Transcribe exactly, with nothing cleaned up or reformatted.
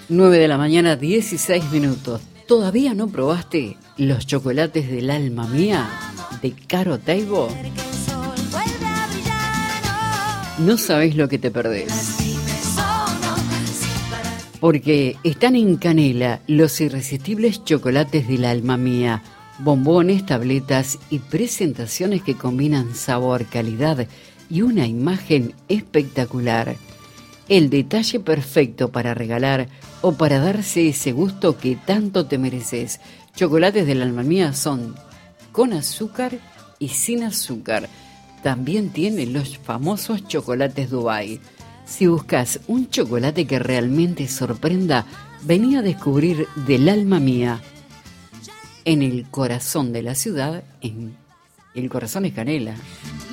nueve de la mañana, dieciséis minutos. ¿Todavía no probaste los chocolates del alma mía de Caro Taibo? No sabés lo que te perdés. Porque están en Canela los irresistibles chocolates del alma mía. Bombones, tabletas y presentaciones que combinan sabor, calidad y una imagen espectacular. El detalle perfecto para regalar o para darse ese gusto que tanto te mereces. Chocolates del alma mía son con azúcar y sin azúcar. También tiene los famosos chocolates Dubai. Si buscas un chocolate que realmente sorprenda, vení a descubrir del alma mía. En el corazón de la ciudad, en el corazón es Canela.